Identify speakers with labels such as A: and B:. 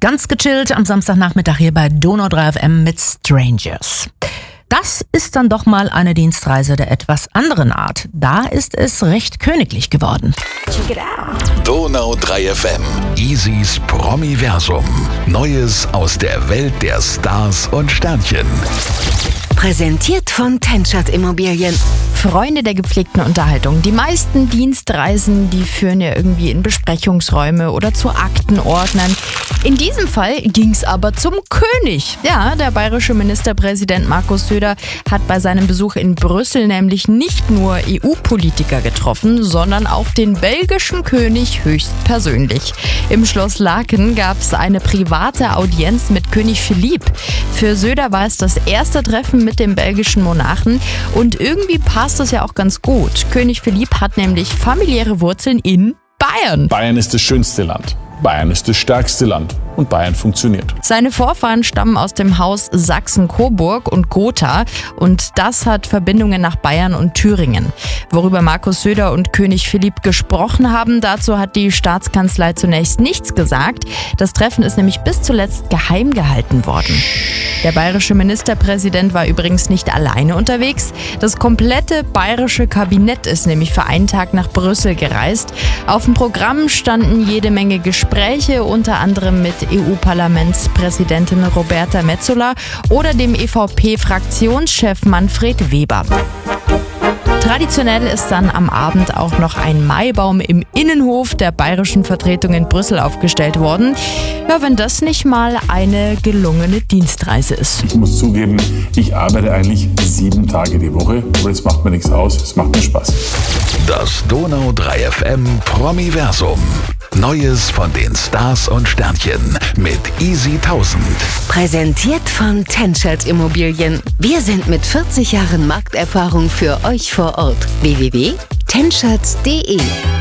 A: Ganz gechillt am Samstagnachmittag hier bei Donau 3 FM mit Strangers. Das ist dann doch mal eine Dienstreise der etwas anderen Art. Da ist es recht königlich geworden.
B: Check it out.
C: Donau 3 FM. Easys Promiversum. Neues aus der Welt der Stars und Sternchen.
B: Präsentiert von Tenschert Immobilien.
D: Freunde der gepflegten Unterhaltung. Die meisten Dienstreisen, die führen ja irgendwie in Besprechungsräume oder zu Aktenordnern. In diesem Fall ging's aber zum König. Ja, der bayerische Ministerpräsident Markus Söder hat bei seinem Besuch in Brüssel nämlich nicht nur EU-Politiker getroffen, sondern auch den belgischen König höchstpersönlich. Im Schloss Laeken gab's eine private Audienz mit König Philipp. Für Söder war es das erste Treffen mit dem belgischen Monarchen und irgendwie passt es ja auch ganz gut. König Philipp hat nämlich familiäre Wurzeln in Bayern.
E: Bayern ist das schönste Land. Bayern ist das stärkste Land und Bayern funktioniert.
D: Seine Vorfahren stammen aus dem Haus Sachsen-Coburg und Gotha und das hat Verbindungen nach Bayern und Thüringen. Worüber Markus Söder und König Philipp gesprochen haben, dazu hat die Staatskanzlei zunächst nichts gesagt. Das Treffen ist nämlich bis zuletzt geheim gehalten worden. Der bayerische Ministerpräsident war übrigens nicht alleine unterwegs. Das komplette bayerische Kabinett ist nämlich für einen Tag nach Brüssel gereist. Auf dem Programm standen jede Menge Gespräche, unter anderem mit EU-Parlamentspräsidentin Roberta Metsola oder dem EVP-Fraktionschef Manfred Weber. Traditionell ist dann am Abend auch noch ein Maibaum im Innenhof der bayerischen Vertretung in Brüssel aufgestellt worden. Ja, wenn das nicht mal eine gelungene Dienstreise ist.
E: Ich muss zugeben, ich arbeite eigentlich 7 Tage die Woche, aber es macht mir nichts aus, es macht mir Spaß.
C: Das Donau 3 FM Promiversum. Neues von den Stars und Sternchen mit Easy 1000.
B: Präsentiert von Tenschert Immobilien. Wir sind mit 40 Jahren Markterfahrung für euch vor Ort. www.tenschert.de